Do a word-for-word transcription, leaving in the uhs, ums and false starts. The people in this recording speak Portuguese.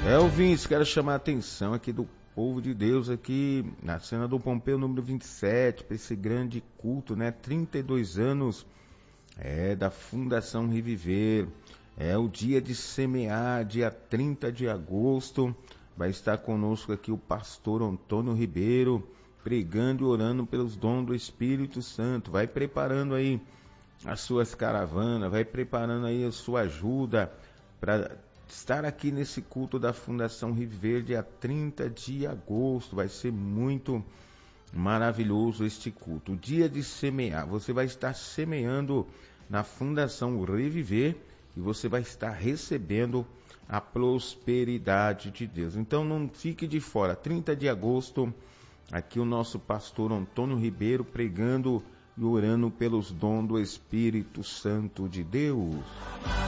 É, ouvintes, quero chamar a atenção aqui do povo de Deus aqui na cena do Pompeu número vinte e sete, para esse grande culto, né? trinta e dois anos é da Fundação Reviver. É o dia de semear, dia trinta de agosto. Vai estar conosco aqui o pastor Antônio Ribeiro, pregando e orando pelos dons do Espírito Santo. Vai preparando aí as suas caravanas, vai preparando aí a sua ajuda para estar aqui nesse culto da Fundação Reviver, dia trinta de agosto. Vai ser muito maravilhoso este culto. O dia de semear, você vai estar semeando na Fundação Reviver e você vai estar recebendo a prosperidade de Deus. Então não fique de fora. trinta de agosto, aqui o nosso pastor Antônio Ribeiro pregando e orando pelos dons do Espírito Santo de Deus.